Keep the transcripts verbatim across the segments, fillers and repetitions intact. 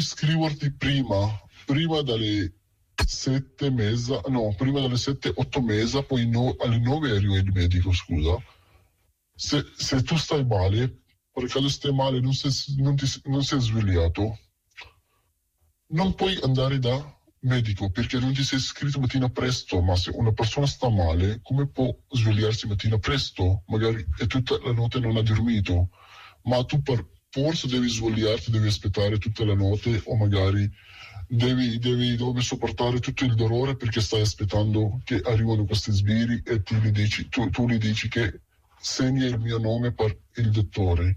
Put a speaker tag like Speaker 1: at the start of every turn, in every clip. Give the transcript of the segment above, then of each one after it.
Speaker 1: iscriverti prima, prima dalle sette e mezza, no, prima dalle sette, otto e mezza, poi no, alle nove arriva il medico, scusa. Se, se tu stai male, per caso stai male, non sei, non ti, non sei svegliato, non puoi andare da medico perché non ti sei iscritto mattina presto. Ma se una persona sta male, come può svegliarsi mattina presto? Magari è tutta la notte non ha dormito, ma tu per forza devi svegliarti, devi aspettare tutta la notte, o magari devi, devi, devi sopportare tutto il dolore perché stai aspettando che arrivano questi sbirri e ti li dici, tu, tu gli dici che segni il mio nome per il dottore.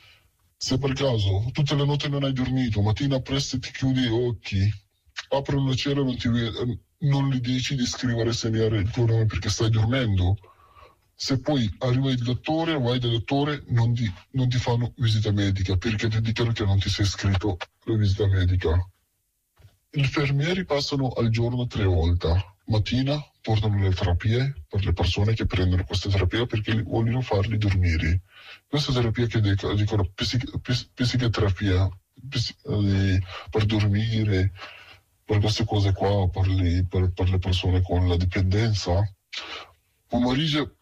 Speaker 1: Se per caso tutta la notte non hai dormito, mattina presto ti chiudi gli occhi, aprono la cera e non, ti, non gli dici di scrivere e segnare il tuo nome perché stai dormendo. Se poi arriva il dottore, vai dal dottore, non ti, non ti fanno visita medica perché ti dicono che non ti sei iscritto alla visita medica. Gli infermieri passano al giorno tre volte. Mattina portano le terapie per le persone che prendono questa terapia perché vogliono farli dormire. Questa terapia che dicono psic- psic- psicoterapia psic- eh, per dormire, per queste cose qua, per le, per, per le persone con la dipendenza. Pomeriggio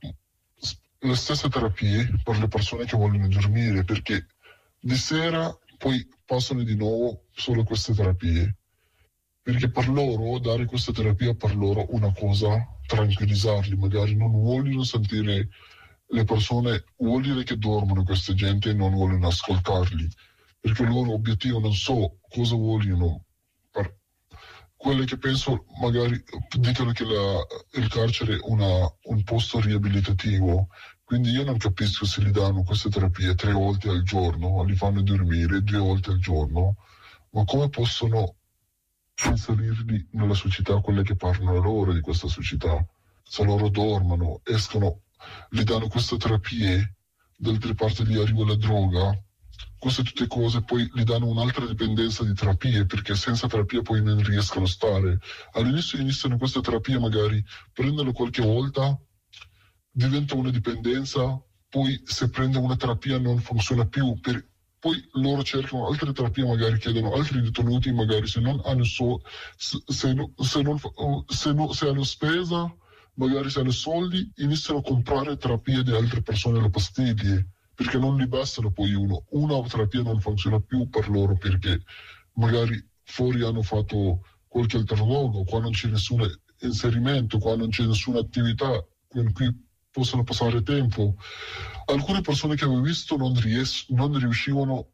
Speaker 1: le stesse terapie per le persone che vogliono dormire, perché di sera poi passano di nuovo solo queste terapie, perché per loro dare questa terapia per loro una cosa, tranquillizzarli, magari non vogliono sentire le persone, vuol dire che dormono questa gente e non vogliono ascoltarli, perché il loro obiettivo non so cosa vogliono. Per quelle che penso magari dicono che la, il carcere è una, un posto riabilitativo, quindi io non capisco se gli danno queste terapie tre volte al giorno, li fanno dormire due volte al giorno, ma come possono inserirli nella società, quelle che parlano loro di questa società? Se loro dormono, escono, gli danno queste terapie, d'altre parti gli arriva la droga, queste tutte cose, poi gli danno un'altra dipendenza di terapie, perché senza terapia poi non riescono a stare. All'inizio iniziano queste terapie, magari prendono qualche volta, diventa una dipendenza, poi se prende una terapia non funziona più, per, poi loro cercano altre terapie, magari chiedono altri detenuti, magari se non hanno so, se, se, se, non, se, no, se hanno spesa, magari se hanno soldi, iniziano a comprare terapie di altre persone, le pastiglie, perché non gli bastano poi uno. Una terapia non funziona più per loro perché magari fuori hanno fatto qualche altro luogo, qua non c'è nessun inserimento, qua non c'è nessuna attività in cui possono passare tempo. Alcune persone che avevo visto non, ries- non riuscivano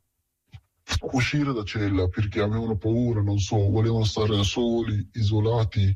Speaker 1: a uscire da cella perché avevano paura, non so, volevano stare da soli, isolati.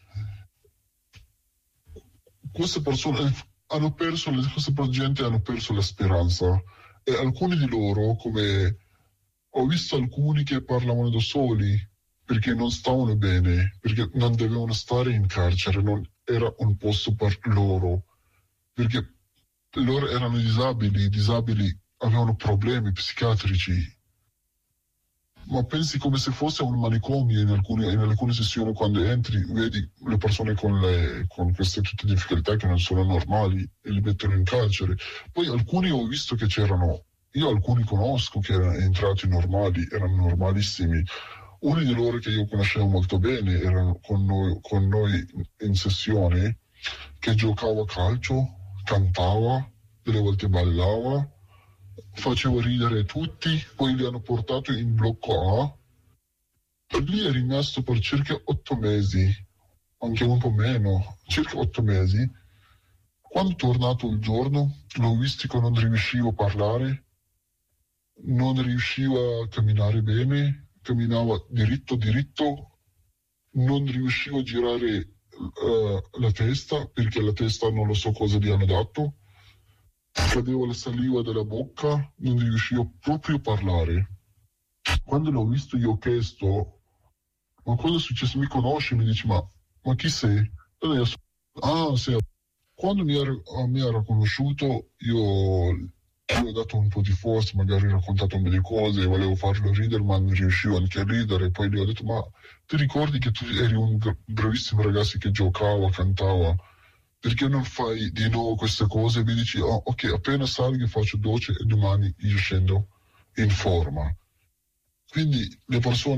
Speaker 1: Queste persone hanno perso, queste gente hanno perso la speranza, e alcuni di loro, come ho visto alcuni che parlavano da soli perché non stavano bene, perché non dovevano stare in carcere, non era un posto per loro, perché loro erano disabili, i disabili avevano problemi psichiatrici. Ma pensi come se fosse un manicomio in alcune, in alcune sessioni, quando entri vedi le persone con, le, con queste tutte difficoltà che non sono normali e li mettono in carcere. Poi alcuni ho visto che c'erano, io alcuni conosco che erano entrati normali, erano normalissimi. Uno di loro che io conoscevo molto bene era con noi, con noi in sessione, che giocava a calcio, cantava, delle volte ballava, faceva ridere tutti, poi li hanno portato in blocco A, e lì è rimasto per circa otto mesi, anche un po' meno, circa otto mesi. Quando è tornato il giorno, l'ho visto che non riusciva a parlare, non riusciva a camminare bene, camminava diritto diritto, non riusciva a girare uh, la testa, perché la testa non lo so cosa gli hanno dato, cadeva la saliva dalla bocca, non riuscivo proprio a parlare. Quando l'ho visto io ho chiesto, ma cosa è successo? Mi conosci? Mi dice, ma, ma chi sei? E io so, ah, sei. Quando mi ha, mi ha riconosciuto, io gli ho dato un po' di forza, magari ho raccontato un po' di cose, volevo farlo ridere, ma non riuscivo anche a ridere. Poi gli ho detto, ma ti ricordi che tu eri un bravissimo ragazzo che giocava, cantava? Perché non fai di nuovo queste cose? E mi dici, oh, ok, appena salgo faccio doccia e domani io scendo in forma. Quindi le persone